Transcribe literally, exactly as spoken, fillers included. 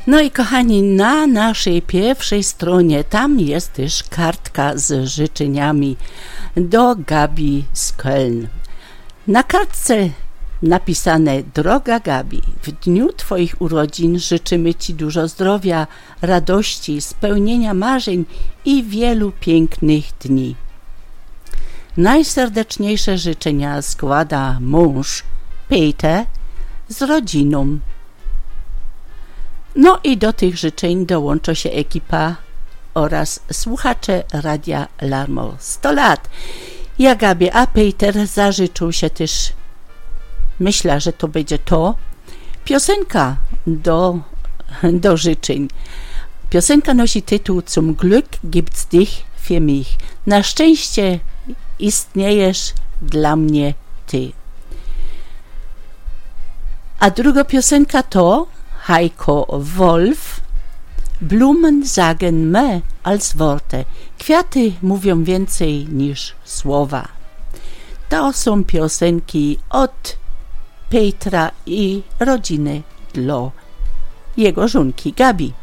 No i kochani, na naszej pierwszej stronie tam jest też kartka z życzeniami do Gabi z Köln. Na kartce napisane: droga Gabi, w dniu Twoich urodzin życzymy Ci dużo zdrowia, radości, spełnienia marzeń i wielu pięknych dni. Najserdeczniejsze życzenia składa mąż Peter z rodziną. No i do tych życzeń dołącza się ekipa oraz słuchacze Radia Larmo sto lat. Ja, Gabi, a Peter zażyczył się też, myślę, że to będzie to, piosenka do, do życzeń. Piosenka nosi tytuł Zum Glück gibt's dich für mich. Na szczęście istniejesz dla mnie ty. A druga piosenka to Heiko Wolf, Blumen sagen mehr als Worte. Kwiaty mówią więcej niż słowa. To są piosenki od Petra i rodziny dla jego żonki Gabi.